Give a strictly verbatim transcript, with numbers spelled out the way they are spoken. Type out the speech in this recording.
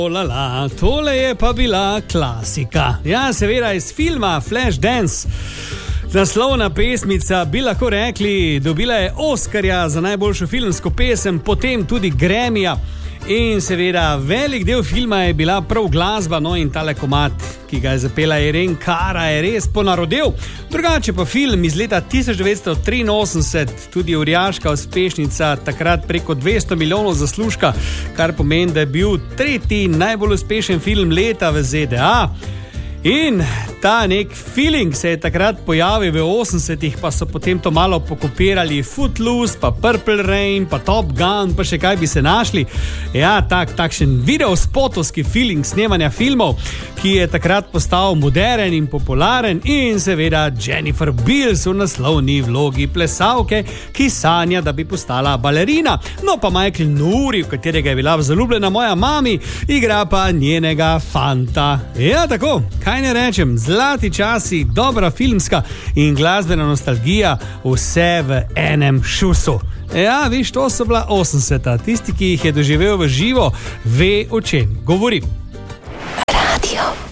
Olala, tole je pa bila klasika. Ja, seveda iz filma Flashdance. Naslovna pesmica, bi lahko rekli, dobila je Oskarja za najboljšo filmsko pesem, potem tudi Grammyja. In seveda velik del filma je bila prav glasba, no in tale komad, ki ga je zapela Irene Cara, je res ponarodel. Drugače pa film iz leta tisoč devetsto triinosemdeset, tudi orjaška uspešnica, takrat preko dvesto milijonov zaslužka, kar pomeni, da je bil tretji najbolj uspešen film leta v Z D A. In ta nek feeling se je takrat pojavil v osemdesetih, pa so potem to malo pokopirali, Footloose, pa Purple Rain, pa Top Gun, pa še kaj bi se našli. Ja, tak, takšen videospotovski feeling snemanja filmov, ki je takrat postal moderen in popularen, in seveda Jennifer Beals v naslovni vlogi plesalke, ki sanja, da bi postala balerina. No pa Michael Nouri, v katerega je bila zaljubljena moja mami, igra pa njenega fanta. Ja, tako, kaj ne rečem, zlati časi, dobra filmska in glasbena nostalgija, vse v enem šusu. Ja, viš, to so bila osemdeseta. Tisti, ki jih je doživel v živo, ve, o čem govorim. Radio